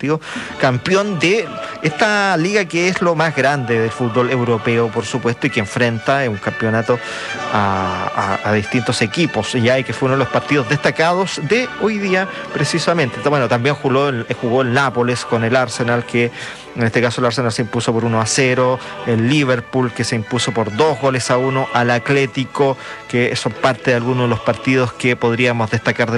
consecutivo, campeón de esta liga que es lo más grande del fútbol europeo, por supuesto, y que enfrenta en un campeonato a distintos equipos, ya, y que fue uno de los partidos destacados de hoy día precisamente. Bueno, también jugó el Nápoles con el Arsenal, que en este caso el Arsenal se impuso por 1-0, el Liverpool que se impuso por 2-1 al Atlético, que son parte de algunos de los partidos que podríamos destacar de